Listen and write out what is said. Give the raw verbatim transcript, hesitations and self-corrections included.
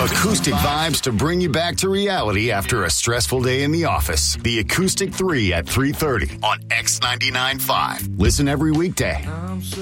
Acoustic vibes to bring you back to reality after a stressful day in the office. The Acoustic three at three thirty on X ninety-nine point five. Listen every weekday.